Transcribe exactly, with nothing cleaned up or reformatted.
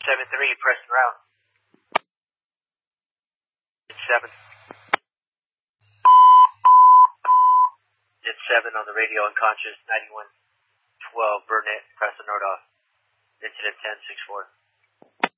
seven three, Preston Route. It's seven. It's seven on the radio, unconscious, ninety-one twelve, Burnett, Preston Nordoff. Incident ten six four.